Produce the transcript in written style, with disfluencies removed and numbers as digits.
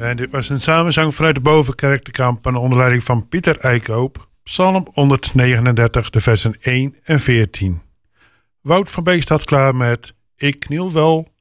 En dit was een samenzang vanuit de Bovenkerk de Kamp aan onder leiding van Pieter Eickhoop. Psalm 139, de versen 1 en 14. Wout van Beek staat klaar met Ik kniel wel